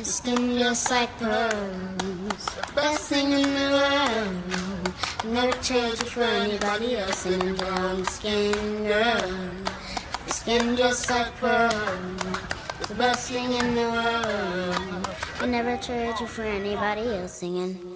Skin just like pearls, best thing in the world. Never trade you for anybody else. And brown skin girl, skin just like pearls, the best thing in the world. I never trade you for anybody else. Singing.